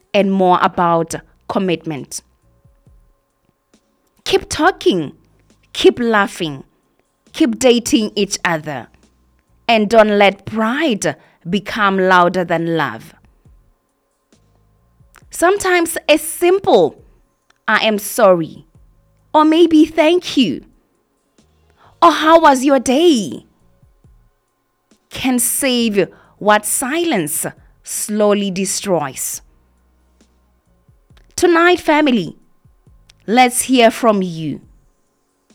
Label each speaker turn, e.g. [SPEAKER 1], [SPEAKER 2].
[SPEAKER 1] and more about commitment. Keep talking, keep laughing, keep dating each other, and don't let pride become louder than love. Sometimes a simple "I am sorry," or maybe "thank you," or "how was your day?" can save what silence slowly destroys. Tonight, family, let's hear from you.